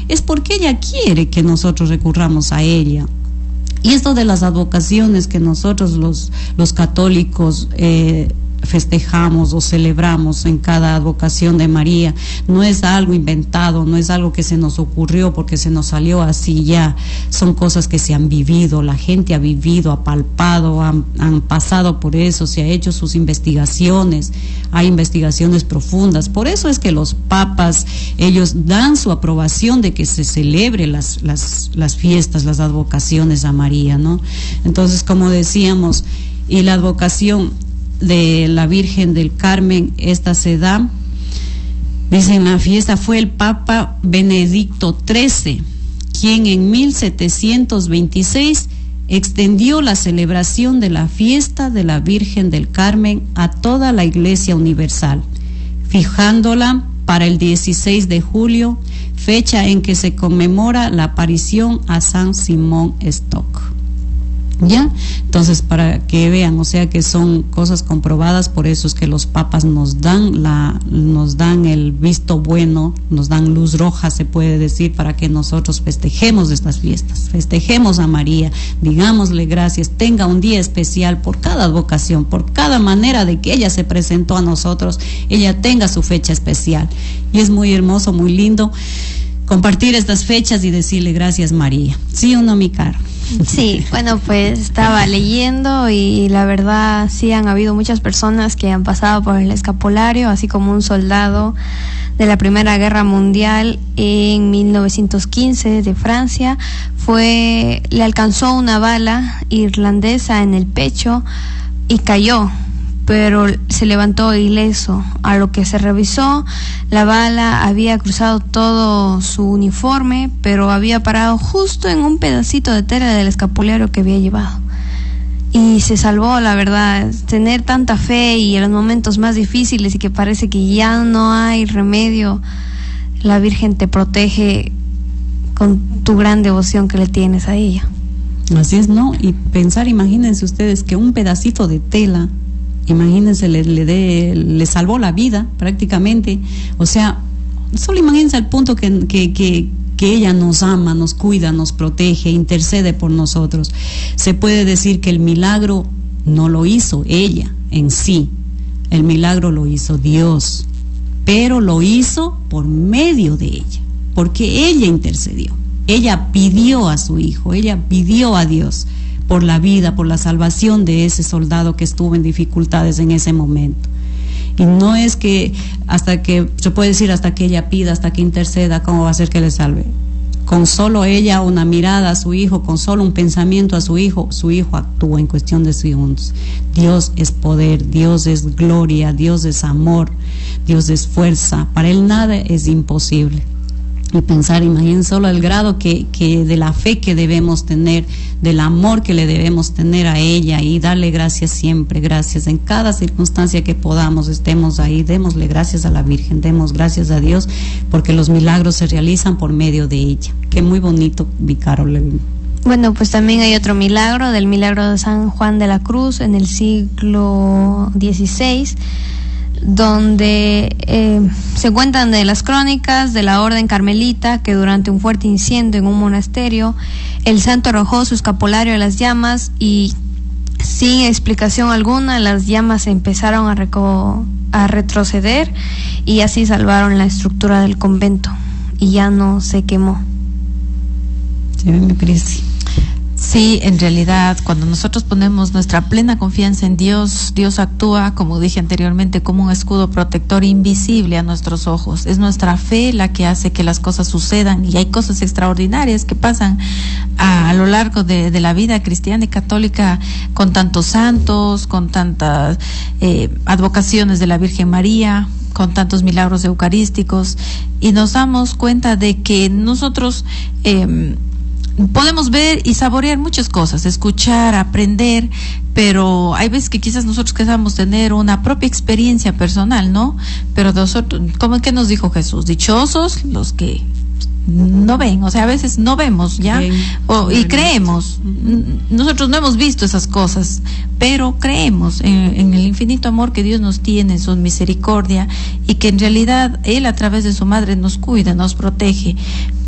es porque ella quiere que nosotros recurramos a ella. Y esto de las advocaciones que nosotros los católicos festejamos o celebramos en cada advocación de María, no es algo inventado, no es algo que se nos ocurrió porque se nos salió así ya, son cosas que se han vivido, la gente ha vivido, ha palpado, han pasado por eso, se ha hecho sus investigaciones, hay investigaciones profundas, por eso es que los papas, ellos dan su aprobación de que se celebre las fiestas, las advocaciones a María, ¿no? Entonces, como decíamos, y la advocación de la Virgen del Carmen, esta se da, dicen, la fiesta fue el Papa Benedicto XIII, quien en 1726 extendió la celebración de la fiesta de la Virgen del Carmen a toda la Iglesia Universal, fijándola para el 16 de julio, fecha en que se conmemora la aparición a San Simón Stock. ¿Ya? Entonces, para que vean, o sea que son cosas comprobadas, por eso es que los papas nos dan el visto bueno, nos dan luz roja, se puede decir, para que nosotros festejemos estas fiestas, festejemos a María, digámosle gracias, tenga un día especial por cada advocación, por cada manera de que ella se presentó a nosotros, ella tenga su fecha especial. Y es muy hermoso, muy lindo compartir estas fechas y decirle gracias, María. ¿Sí o no, mi Caro? Sí, bueno, pues estaba leyendo y la verdad sí han habido muchas personas que han pasado por el escapulario, así como un soldado de la Primera Guerra Mundial en 1915 de Francia, le alcanzó una bala irlandesa en el pecho y cayó, pero se levantó ileso. A lo que se revisó, la bala había cruzado todo su uniforme, pero había parado justo en un pedacito de tela del escapulario que había llevado. Y se salvó, la verdad. Tener tanta fe y en los momentos más difíciles y que parece que ya no hay remedio, la Virgen te protege con tu gran devoción que le tienes a ella. Así es, ¿no? Y pensar, imagínense ustedes que un pedacito de tela, imagínense, le salvó la vida prácticamente. O sea, solo imagínense el punto que ella nos ama, nos cuida, nos protege, intercede por nosotros. Se puede decir que el milagro no lo hizo ella en sí, el milagro lo hizo Dios, pero lo hizo por medio de ella, porque ella intercedió, ella pidió a su hijo, ella pidió a Dios por la vida, por la salvación de ese soldado que estuvo en dificultades en ese momento. Y no es que hasta que, se puede decir, hasta que ella pida, hasta que interceda, ¿cómo va a ser que le salve? Con solo ella una mirada a su hijo, con solo un pensamiento a su hijo actúa en cuestión de segundos. Dios es poder, Dios es gloria, Dios es amor, Dios es fuerza. Para Él nada es imposible. Y pensar, imaginen solo el grado que de la fe que debemos tener, del amor que le debemos tener a ella, y darle gracias siempre, gracias en cada circunstancia que podamos, estemos ahí, démosle gracias a la Virgen, demos gracias a Dios, porque los milagros se realizan por medio de ella. Qué muy bonito, Vicaro. Bueno, pues también hay otro milagro, del milagro de San Juan de la Cruz en el siglo XVI, donde se cuentan de las crónicas de la orden carmelita que durante un fuerte incendio en un monasterio el santo arrojó su escapulario a las llamas y sin explicación alguna las llamas empezaron a retroceder y así salvaron la estructura del convento y ya no se quemó. Sí, mi Cris. Sí, en realidad, cuando nosotros ponemos nuestra plena confianza en Dios, Dios actúa, como dije anteriormente, como un escudo protector invisible a nuestros ojos. Es nuestra fe la que hace que las cosas sucedan, y hay cosas extraordinarias que pasan a lo largo de la vida cristiana y católica, con tantos santos, con tantas advocaciones de la Virgen María, con tantos milagros eucarísticos, y nos damos cuenta de que nosotros podemos ver y saborear muchas cosas, escuchar, aprender, pero hay veces que quizás nosotros queramos tener una propia experiencia personal, ¿no? Pero nosotros, ¿cómo que nos dijo Jesús? Dichosos los que no ven, o sea, a veces no vemos, ¿ya? Y creemos. Nosotros no hemos visto esas cosas, pero creemos en el infinito amor que Dios nos tiene, en su misericordia, y que en realidad Él a través de su madre nos cuida, nos protege.